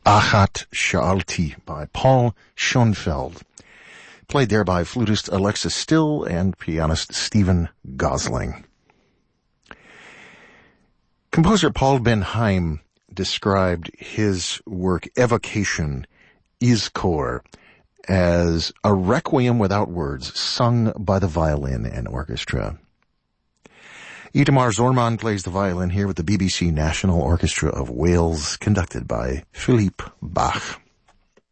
Achat Sha'alti by Paul Schoenfeld. Played there by flutist Alexis Still and pianist Stephen Gosling. Composer Paul Ben Haim described his work Evocation, Izkor, as a requiem without words sung by the violin and orchestra. Itamar Zorman plays the violin here with the BBC National Orchestra of Wales, conducted by Philippe Bach.